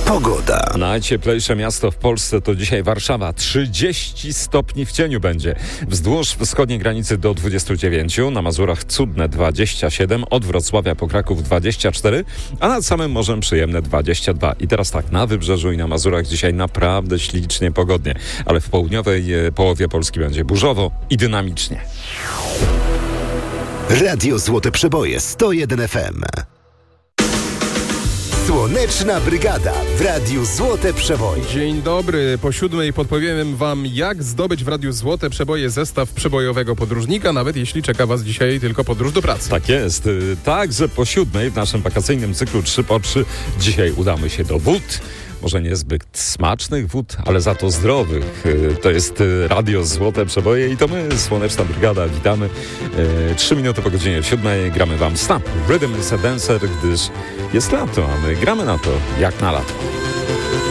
Pogoda. Najcieplejsze miasto w Polsce to dzisiaj Warszawa. 30 stopni w cieniu będzie. Wzdłuż wschodniej granicy do 29, na Mazurach cudne 27, od Wrocławia po Kraków 24, a nad samym morzem przyjemne 22. I teraz tak, na Wybrzeżu i na Mazurach dzisiaj naprawdę ślicznie pogodnie, ale w południowej połowie Polski będzie burzowo i dynamicznie. Radio Złote Przeboje 101 FM. Słoneczna Brygada w Radiu Złote Przeboje. Dzień dobry. Po 7 podpowiem wam, jak zdobyć w Radiu Złote Przeboje zestaw przebojowego podróżnika, nawet jeśli czeka was dzisiaj tylko podróż do pracy. Tak jest. Także po 7 w naszym wakacyjnym cyklu 3x3 dzisiaj udamy się do wód. Może niezbyt smacznych wód, ale za to zdrowych. To jest Radio Złote Przeboje i to my, Słoneczna Brygada, witamy. 3 minuty po godzinie 7 gramy wam Snap Rhythm is a Dancer, gdyż jest lato, a my gramy na to jak na lato.